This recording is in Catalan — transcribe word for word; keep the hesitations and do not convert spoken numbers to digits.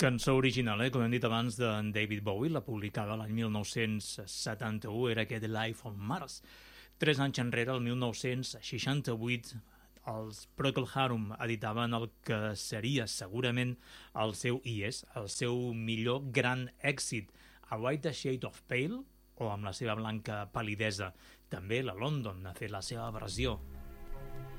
Cançó original, eh? Com hem dit abans, de David Bowie, la publicava l'any mil nou-cents setanta-u, era aquest Life on Mars. Tres anys enrere, el mil nou-cents seixanta-vuit, els Procol Harum editaven el que seria segurament el seu, i és, el seu millor gran èxit, A White Shade of Pale, o amb la seva blanca palidesa. També la London ha fet la seva versió.